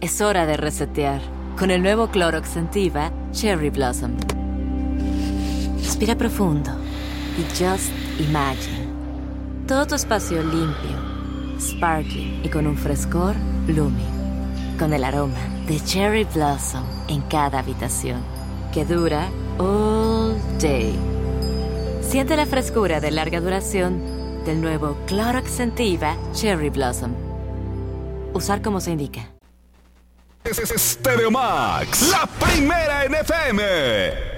Es hora de resetear con el nuevo Clorox Scentiva Cherry Blossom. Respira profundo y just imagine. Todo tu espacio limpio, sparkling y con un frescor blooming. Con el aroma de Cherry Blossom en cada habitación, que dura all day. Siente la frescura de larga duración del nuevo Clorox Scentiva Cherry Blossom. Usar como se indica. Stereo Max, la primera en FM.